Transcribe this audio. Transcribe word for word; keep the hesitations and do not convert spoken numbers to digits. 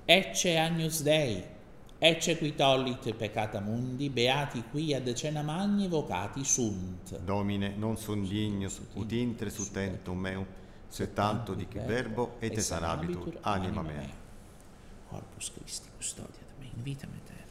Ecce Agnus Dei, ecce qui tollit peccata mundi, beati qui ad cena magni vocati sunt. Domine, non sunt dignus, ut intre sutentum meum, se tanto dic verbo, et sanabitur anima mea. Corpus Christi, custodiat me in vitam aeterna.